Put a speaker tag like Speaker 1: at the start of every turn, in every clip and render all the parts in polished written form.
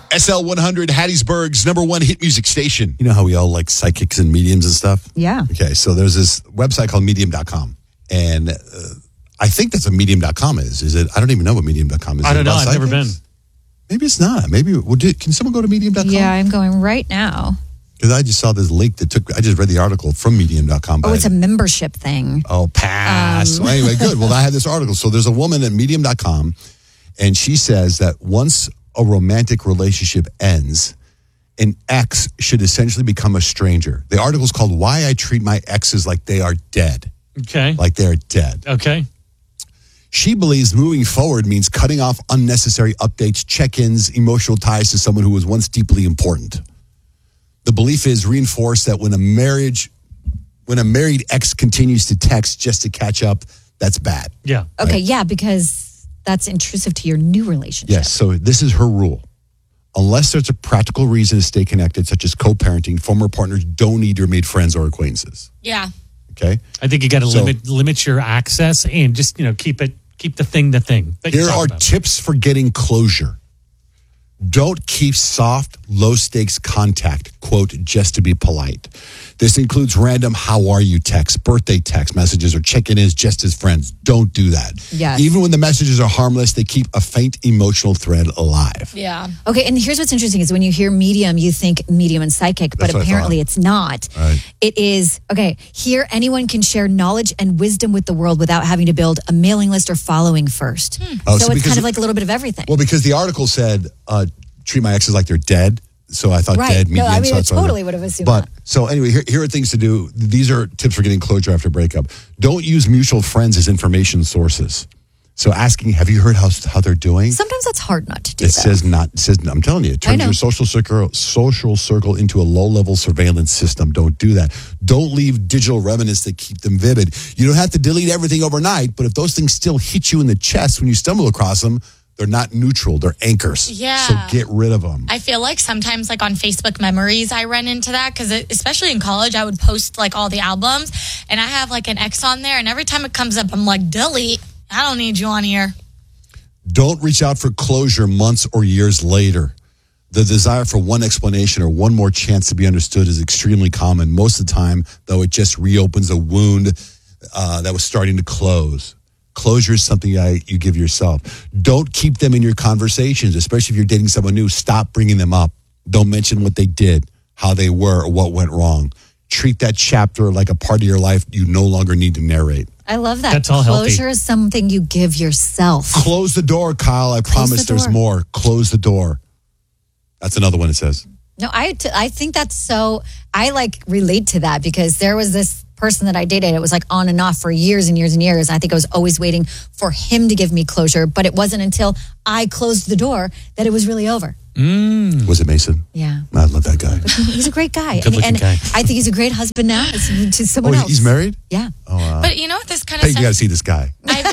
Speaker 1: SL100, Hattiesburg's number one hit music station. You know how we all like psychics and mediums and stuff?
Speaker 2: Yeah.
Speaker 1: Okay, so there's this website called medium.com. And I think that's what medium.com is. Is it? I don't even know what medium.com is.
Speaker 3: I don't know. I've never been.
Speaker 1: Maybe it's not. Maybe, can someone go to medium.com?
Speaker 2: Yeah, I'm going right now.
Speaker 1: Because I just saw this link I just read the article from medium.com.
Speaker 2: Oh, it's a membership thing.
Speaker 1: Oh, pass. Well, anyway, good. Well, I had this article. So there's a woman at medium.com, and she says that once a romantic relationship ends, an ex should essentially become a stranger. The article is called Why I Treat My Exes Like They Are Dead.
Speaker 3: Okay.
Speaker 1: Like they're dead.
Speaker 3: Okay.
Speaker 1: She believes moving forward means cutting off unnecessary updates, check-ins, emotional ties to someone who was once deeply important. The belief is reinforced that when a married ex continues to text just to catch up, that's bad.
Speaker 3: Yeah.
Speaker 2: Okay,
Speaker 1: Right.
Speaker 2: yeah, because that's intrusive to your new relationship.
Speaker 1: Yes, so this is her rule. Unless there's a practical reason to stay connected, such as co-parenting, former partners don't need to remain friends or acquaintances.
Speaker 4: Yeah.
Speaker 1: Okay?
Speaker 3: I think you got to limit your access and just, keep the thing the thing. that you
Speaker 1: Here
Speaker 3: talk
Speaker 1: are
Speaker 3: about.
Speaker 1: tips for getting closure. Don't keep soft, low-stakes contact, quote, just to be polite. This includes random how are you texts, birthday text messages, or check-in-ins just as friends. Don't do that.
Speaker 2: Yes.
Speaker 1: Even when the messages are harmless, they keep a faint emotional thread alive.
Speaker 4: Yeah.
Speaker 2: Okay, and here's what's interesting is when you hear medium, you think medium and psychic, but
Speaker 1: That's what I
Speaker 2: apparently
Speaker 1: thought.
Speaker 2: it's not.
Speaker 1: Right.
Speaker 2: It is, okay, here anyone can share knowledge and wisdom with the world without having to build a mailing list or following first.
Speaker 1: Oh,
Speaker 2: so
Speaker 1: so
Speaker 2: it's
Speaker 1: because-
Speaker 2: kind of like a little bit of everything.
Speaker 1: Well, because the article said, treat my exes like they're dead. So I thought
Speaker 2: Right.
Speaker 1: dead, medium.
Speaker 2: No, I mean,
Speaker 1: so
Speaker 2: I
Speaker 1: that's why
Speaker 2: totally would have assumed
Speaker 1: But
Speaker 2: that.
Speaker 1: so anyway, here are things to do. These are tips for getting closure after breakup. Don't use mutual friends as information sources. So asking, have you heard how they're doing?
Speaker 2: Sometimes that's hard not to do
Speaker 1: It
Speaker 2: that.
Speaker 1: says I'm telling you, it
Speaker 2: I
Speaker 1: turns
Speaker 2: know.
Speaker 1: your social circle into a low-level surveillance system. Don't do that. Don't leave digital remnants that keep them vivid. You don't have to delete everything overnight, but if those things still hit you in the chest when you stumble across them, they're not neutral. They're anchors.
Speaker 4: Yeah.
Speaker 1: So get rid of them.
Speaker 4: I feel like sometimes like on Facebook memories, I run into that because especially in college, I would post like all the albums and I have like an X on there. And every time it comes up, I'm like, delete. I don't need you on here.
Speaker 1: Don't reach out for closure months or years later. The desire for one explanation or one more chance to be understood is extremely common. Most of the time, though, it just reopens a wound that was starting to close. Closure is something you give yourself. Don't keep them in your conversations, especially if you're dating someone new. Stop bringing them up. Don't mention what they did, how they were, or what went wrong. Treat that chapter like a part of your life you no longer need to narrate.
Speaker 2: I love that.
Speaker 3: That's all healthy.
Speaker 2: Closure is something you give yourself.
Speaker 1: Close the door, Kyle. I promise
Speaker 2: the
Speaker 1: there's
Speaker 2: door.
Speaker 1: more. Close the door. That's another one it says.
Speaker 2: No, I think that's so, I like relate to that because there was this person that I dated. It was like on and off for years and years and years. I think I was always waiting for him to give me closure, but it wasn't until I closed the door that it was really over.
Speaker 1: Was it Mason?
Speaker 2: Yeah.
Speaker 1: I love that guy.
Speaker 2: He's a great guy.
Speaker 3: Good-looking
Speaker 2: and
Speaker 3: guy.
Speaker 2: I think he's a great husband now to someone else.
Speaker 1: He's married?
Speaker 2: Yeah.
Speaker 4: But you know what this kind of
Speaker 1: Hey, you got to see this guy.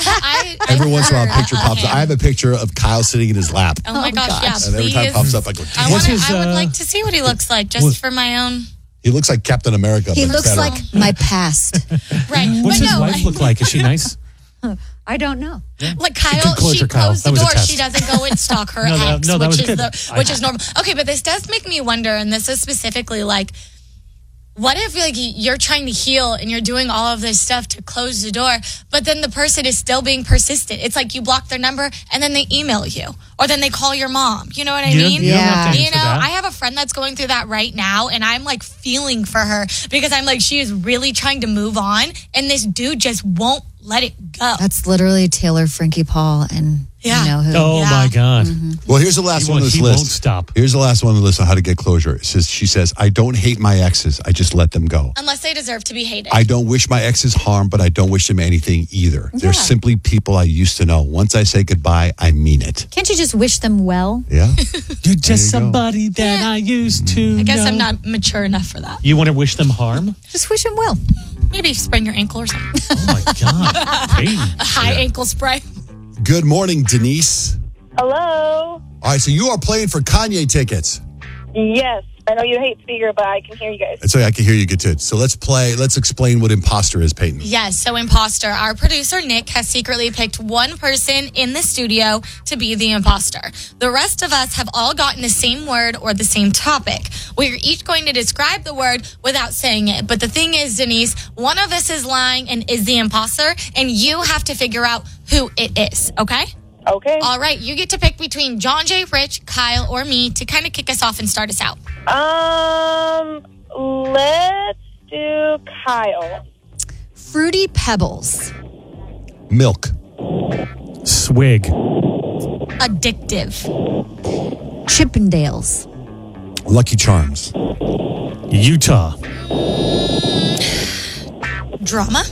Speaker 1: Every once in a while, a picture pops up. I have a picture of Kyle sitting in his lap.
Speaker 4: Oh my gosh, yeah,
Speaker 1: And every time it
Speaker 4: please.
Speaker 1: pops up, I go,
Speaker 4: I
Speaker 1: damn.
Speaker 4: would like to see what he looks like just for my own.
Speaker 1: He looks like Captain America.
Speaker 2: He
Speaker 1: but
Speaker 2: looks
Speaker 1: better.
Speaker 2: like my past.
Speaker 4: Right.
Speaker 3: What's
Speaker 4: but
Speaker 3: his
Speaker 4: no,
Speaker 3: wife look like? Is she nice?
Speaker 2: I don't know.
Speaker 4: like Kyle,
Speaker 3: Good closure,
Speaker 4: she
Speaker 3: Kyle.
Speaker 4: closed
Speaker 3: That
Speaker 4: the
Speaker 3: was a
Speaker 4: door.
Speaker 3: test.
Speaker 4: She doesn't go and stalk her
Speaker 3: No,
Speaker 4: ex,
Speaker 3: that was
Speaker 4: which is
Speaker 3: good.
Speaker 4: which is normal. Okay, but this does make me wonder, and this is specifically like, what if like you're trying to heal and you're doing all of this stuff to close the door, but then the person is still being persistent? It's like you block their number and then they email you, or then they call your mom. You know what I mean?
Speaker 3: You don't have to
Speaker 4: You
Speaker 3: answer
Speaker 4: know,
Speaker 3: that.
Speaker 4: I have a friend that's going through that right now, and I'm like feeling for her because I'm like, she is really trying to move on, and this dude just won't let it go.
Speaker 2: That's literally Taylor, Frankie Paul, and
Speaker 4: Yeah.
Speaker 2: you know who.
Speaker 3: Oh,
Speaker 4: Yeah.
Speaker 3: my God.
Speaker 1: Well, here's the last
Speaker 3: He
Speaker 1: one on
Speaker 3: won't-
Speaker 1: this
Speaker 3: he
Speaker 1: list.
Speaker 3: won't stop.
Speaker 1: Here's the last one on the list on how to get closure. She says, I don't hate my exes. I just let them go.
Speaker 4: Unless they deserve to be hated.
Speaker 1: I don't wish my exes harm, but I don't wish them anything either. They're
Speaker 2: Yeah.
Speaker 1: simply people I used to know. Once I say goodbye, I mean it.
Speaker 2: Can't you just wish them well?
Speaker 1: Yeah?
Speaker 3: You're just
Speaker 1: you go.
Speaker 3: somebody that I used to
Speaker 4: I guess
Speaker 3: know.
Speaker 4: I'm not mature enough for that.
Speaker 3: You want to wish them harm?
Speaker 2: Just wish them well.
Speaker 4: Maybe sprain your ankle or something.
Speaker 3: Oh, my God. Hey.
Speaker 4: A high ankle spray.
Speaker 1: Good morning, Denise.
Speaker 5: Hello.
Speaker 1: All right, so you are playing for Kanye tickets.
Speaker 5: Yes. I know you hate speaker, but I can hear you guys.
Speaker 1: So I can hear you good too. So let's explain what imposter is, Peyton.
Speaker 4: Yes, so imposter. Our producer, Nick, has secretly picked one person in the studio to be the imposter. The rest of us have all gotten the same word or the same topic. We're each going to describe the word without saying it. But the thing is, Denise, one of us is lying and is the imposter, and you have to figure out who it is, okay?
Speaker 5: Okay.
Speaker 4: All right, you get to pick between John J, Rich, Kyle, or me to kind of kick us off and start us out.
Speaker 5: Let's do Kyle.
Speaker 2: Fruity Pebbles.
Speaker 1: Milk.
Speaker 3: Swig.
Speaker 4: Addictive.
Speaker 2: Chippendales.
Speaker 1: Lucky Charms.
Speaker 3: Utah.
Speaker 4: Drama.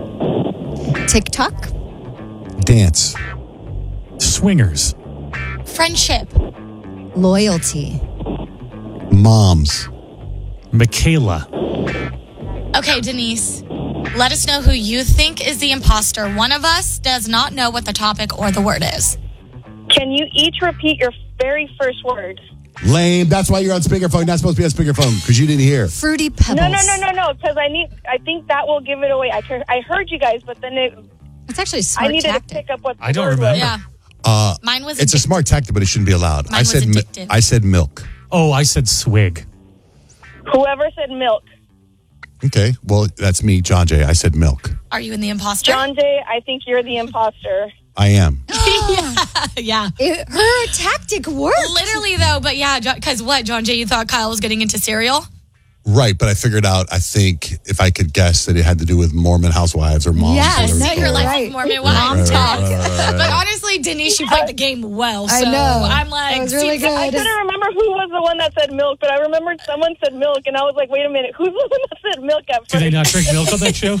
Speaker 2: TikTok.
Speaker 1: Dance.
Speaker 3: Swingers.
Speaker 4: Friendship.
Speaker 2: Loyalty.
Speaker 1: Moms.
Speaker 3: Michaela.
Speaker 4: Okay, Denise, let us know who you think is the imposter. One of us does not know what the topic or the word is.
Speaker 5: Can you each repeat your very first word?
Speaker 1: Lame. That's why you're on speakerphone. You're not supposed to be on speakerphone because you didn't hear.
Speaker 2: Fruity Pebbles.
Speaker 5: No. Because I think that will give it away. I heard you guys, but then
Speaker 2: It's actually a smart
Speaker 5: I needed
Speaker 2: tactic.
Speaker 5: to pick up what the
Speaker 3: I don't
Speaker 5: word
Speaker 3: remember.
Speaker 5: was.
Speaker 4: Yeah. Mine was
Speaker 1: It's a smart tactic, but it shouldn't be allowed.
Speaker 4: Mine was addictive.
Speaker 1: I said milk.
Speaker 3: Oh, I said swig.
Speaker 5: Whoever said milk.
Speaker 1: Okay. Well, that's me, John Jay. I said milk.
Speaker 4: Are you in the imposter?
Speaker 5: John Jay, I think you're the imposter.
Speaker 1: I am.
Speaker 4: Yeah.
Speaker 2: Her tactic worked.
Speaker 4: Literally, though, but yeah, because what, John Jay, you thought Kyle was getting into cereal?
Speaker 1: Right, but I figured out, I think, if I could guess, that it had to do with Mormon housewives or moms.
Speaker 2: Yes,
Speaker 1: or
Speaker 2: no,
Speaker 1: whatever.
Speaker 2: you're
Speaker 4: Secret Life
Speaker 2: right.
Speaker 4: of Mormon
Speaker 2: Mom
Speaker 4: Wives.
Speaker 2: talk.
Speaker 4: But honestly, Denise, she played the game well. So
Speaker 2: I know.
Speaker 4: I'm like,
Speaker 2: That was really good.
Speaker 5: I couldn't remember who was the one that said milk, but I remembered someone said milk, and I was like, wait a minute, who's the one that said milk at first?
Speaker 3: Do they not drink milk on that show?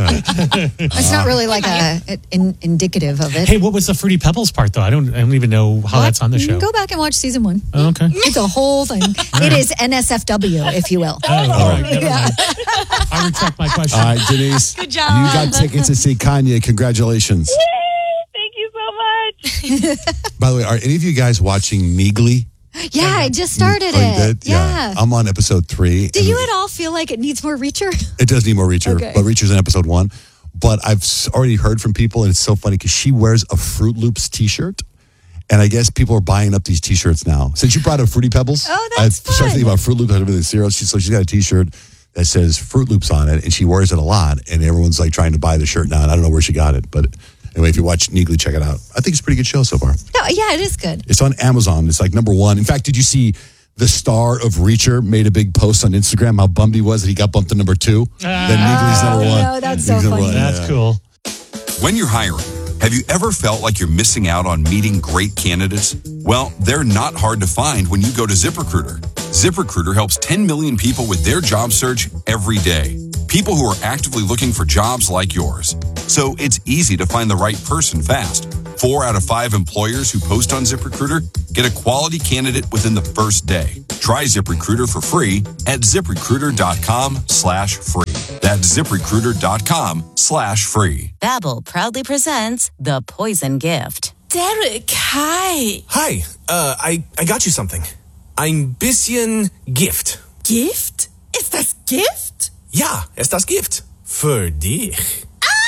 Speaker 2: It's not really like indicative of it.
Speaker 3: Hey, what was the Fruity Pebbles part, though? I don't even know how that's on the show.
Speaker 2: Go back and watch season 1.
Speaker 3: Oh, okay.
Speaker 2: It's a whole thing. It is NSFW, if you will.
Speaker 3: Oh, all right. Never mind. I retract my question.
Speaker 1: All right, Denise.
Speaker 4: Good job.
Speaker 1: You got tickets to see Kanye. Congratulations.
Speaker 5: Yay! Thank you so much.
Speaker 1: By the way, are any of you guys watching Meagly?
Speaker 2: Yeah, I just started
Speaker 1: Oh, you
Speaker 2: it.
Speaker 1: did? Yeah. I'm on episode 3.
Speaker 2: Do you at all feel like it needs more Reacher?
Speaker 1: It does need more Reacher,
Speaker 2: Okay.
Speaker 1: but Reacher's in episode 1. But I've already heard from people, and it's so funny because she wears a Fruit Loops t-shirt. And I guess people are buying up these t-shirts now. Since you brought up Fruity Pebbles,
Speaker 2: Oh, that's
Speaker 1: I've started
Speaker 2: fun.
Speaker 1: thinking about Fruit Loops. I the cereal. So she's got a t-shirt that says Fruit Loops on it, and she wears it a lot. And everyone's like trying to buy the shirt now. And I don't know where she got it, but anyway, if you watch Neegly, check it out. I think it's a pretty good show so far.
Speaker 2: No, yeah, it is good.
Speaker 1: It's on Amazon. It's like number 1. In fact, did you see the star of Reacher made a big post on Instagram how bummed he was that he got bumped to number 2? Then Neegly's number 1.
Speaker 2: no, that's so
Speaker 1: Neegly's number
Speaker 2: funny.
Speaker 1: 1,
Speaker 3: That's
Speaker 1: yeah.
Speaker 3: cool.
Speaker 6: When you're hiring, have you ever felt like you're missing out on meeting great candidates? Well, they're not hard to find when you go to ZipRecruiter. ZipRecruiter helps 10 million people with their job search every day. People who are actively looking for jobs like yours. So it's easy to find the right person fast. 4 out of 5 employers who post on ZipRecruiter get a quality candidate within the first day. Try ZipRecruiter for free at ZipRecruiter.com/free. That's ZipRecruiter.com/free.
Speaker 7: Babbel proudly presents The Poison Gift.
Speaker 8: Derek, hi.
Speaker 9: Hi, I got you something. Ein bisschen Gift.
Speaker 8: Gift? Ist das Gift?
Speaker 9: Ja, ist das Gift. Für dich.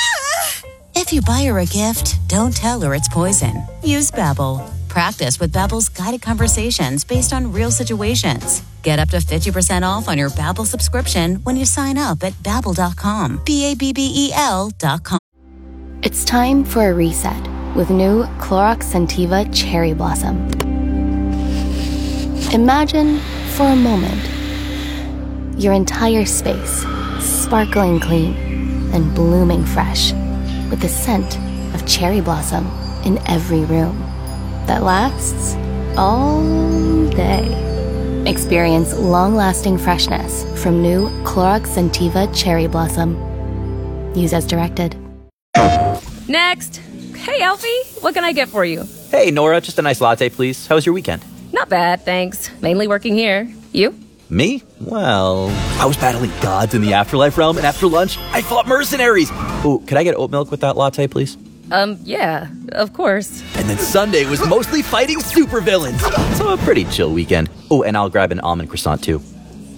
Speaker 7: If you buy her a gift, don't tell her it's poison. Use Babbel. Practice with Babbel's guided conversations based on real situations. Get up to 50% off on your Babbel subscription when you sign up at Babbel.com. Babbel.com.
Speaker 10: It's time for a reset with new Clorox Scentiva Cherry Blossom. Imagine, for a moment, your entire space sparkling clean and blooming fresh with the scent of cherry blossom in every room that lasts all day. Experience long-lasting freshness from new Clorox Scentiva Cherry Blossom. Use as directed.
Speaker 11: Next. Hey, Alfie, what can I get for you?
Speaker 12: Hey, Nora, just a nice latte, please. How was your weekend?
Speaker 11: Not bad, thanks. Mainly working here. You?
Speaker 12: Me? Well, I was battling gods in the afterlife realm, and after lunch, I fought mercenaries. Ooh, could I get oat milk with that latte, please?
Speaker 11: Yeah, of course.
Speaker 12: And then Sunday was mostly fighting supervillains. So a pretty chill weekend. Oh, and I'll grab an almond croissant, too.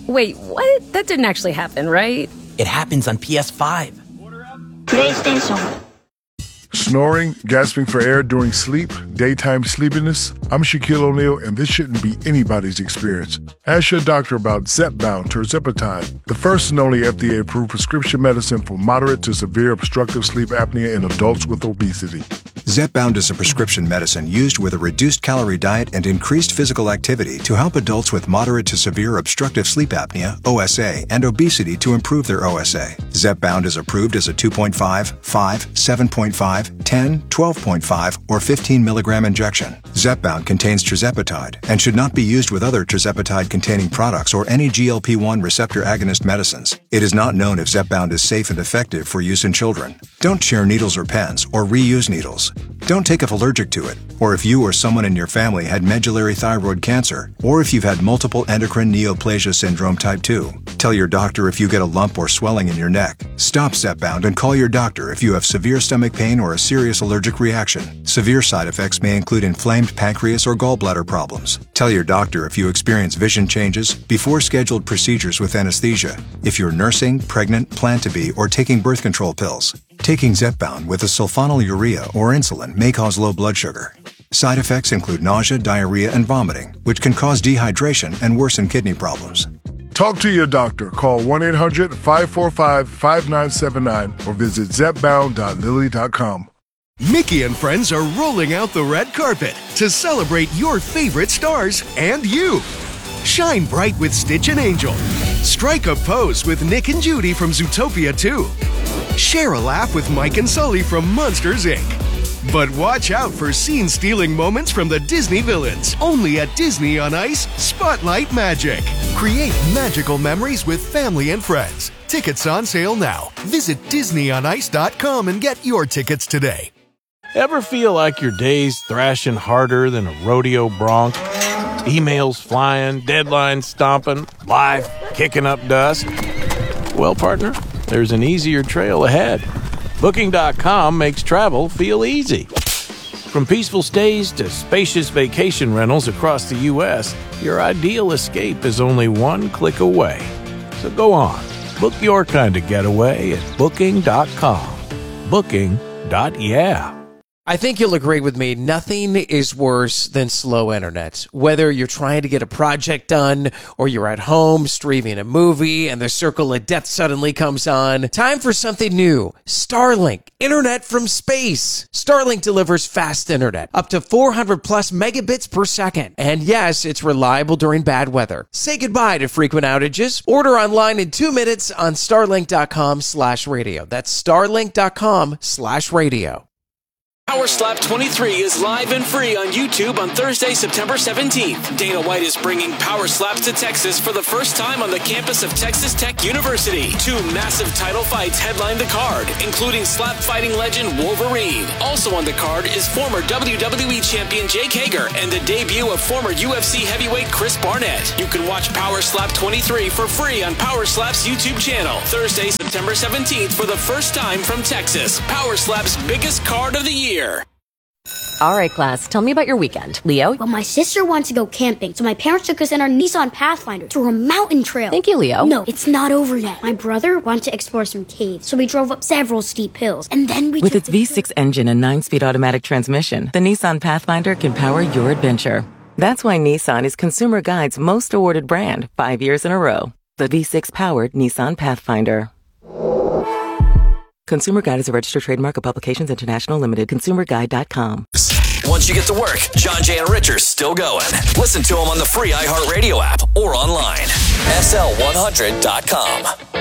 Speaker 11: Wait, what? That didn't actually happen, right?
Speaker 12: It happens on PS5.
Speaker 13: PlayStation.
Speaker 14: Snoring, gasping for air during sleep, daytime sleepiness. I'm Shaquille O'Neal, and this shouldn't be anybody's experience. Ask your doctor about Zepbound tirzepatide, the first and only FDA-approved prescription medicine for moderate to severe obstructive sleep apnea in adults with obesity.
Speaker 15: Zepbound is a prescription medicine used with a reduced calorie diet and increased physical activity to help adults with moderate to severe obstructive sleep apnea, OSA, and obesity to improve their OSA. Zepbound is approved as a 2.5, 5, 7.5, 10, 12.5, or 15 milligram injection. Zepbound contains tirzepatide and should not be used with other tirzepatide-containing products or any GLP-1 receptor agonist medicines. It is not known if Zepbound is safe and effective for use in children. Don't share needles or pens or reuse needles. Don't take if allergic to it, or if you or someone in your family had medullary thyroid cancer, or if you've had multiple endocrine neoplasia syndrome type 2. Tell your doctor if you get a lump or swelling in your neck. Stop Zepbound and call your doctor if you have severe stomach pain or a serious allergic reaction. Severe side effects may include inflamed pancreas or gallbladder problems. Tell your doctor if you experience vision changes before scheduled procedures with anesthesia, if you're nursing, pregnant, plan to be, or taking birth control pills. Taking Zepbound with a sulfonylurea or insulin may cause low blood sugar. Side effects include nausea, diarrhea, and vomiting, which can cause dehydration and worsen kidney problems.
Speaker 14: Talk to your doctor. Call 1-800-545-5979 or visit zepbound.lilly.com.
Speaker 16: Mickey and friends are rolling out the red carpet to celebrate your favorite stars and you. Shine bright with Stitch and Angel. Strike a pose with Nick and Judy from Zootopia 2. Share a laugh with Mike and Sully from Monsters, Inc. But watch out for scene-stealing moments from the Disney villains. Only at Disney on Ice, Spotlight Magic. Create magical memories with family and friends. Tickets on sale now. Visit DisneyOnIce.com and get your tickets today.
Speaker 17: Ever feel like your day's thrashing harder than a rodeo bronc? Emails flying, deadlines stomping, life kicking up dust? Well, partner, there's an easier trail ahead. Booking.com makes travel feel easy. From peaceful stays to spacious vacation rentals across the U.S., your ideal escape is only one click away. So go on, book your kind of getaway at Booking.com. Booking.yeah.
Speaker 18: I think you'll agree with me, nothing is worse than slow internet. Whether you're trying to get a project done or you're at home streaming a movie and the circle of death suddenly comes on, time for something new. Starlink, internet from space. Starlink delivers fast internet, up to 400 plus megabits per second. And yes, it's reliable during bad weather. Say goodbye to frequent outages. Order online in 2 minutes on starlink.com/radio. That's starlink.com/radio.
Speaker 19: Power Slap 23 is live and free on YouTube on Thursday, September 17th. Dana White is bringing Power Slaps to Texas for the first time on the campus of Texas Tech University. 2 massive title fights headline the card, including slap fighting legend Wolverine. Also on the card is former WWE champion Jake Hager and the debut of former UFC heavyweight Chris Barnett. You can watch Power Slap 23 for free on Power Slap's YouTube channel. Thursday, September 17th for the first time from Texas. Power Slap's biggest card of the year.
Speaker 11: All right, class, tell me about your weekend. Leo?
Speaker 13: Well, my sister wants to go camping, so my parents took us in our Nissan Pathfinder through a mountain trail.
Speaker 11: Thank you, Leo.
Speaker 13: No, it's not over yet. My brother wanted to explore some caves, so we drove up several steep hills, and then we
Speaker 20: With its V6 engine and 9-speed automatic transmission, the Nissan Pathfinder can power your adventure. That's why Nissan is Consumer Guide's most awarded brand 5 years in a row. The V6-powered Nissan Pathfinder. Consumer Guide is a registered trademark of Publications International Limited. ConsumerGuide.com.
Speaker 21: Once you get to work, John, Jay, and Rich are still going. Listen to them on the free iHeartRadio app or online. SL100.com.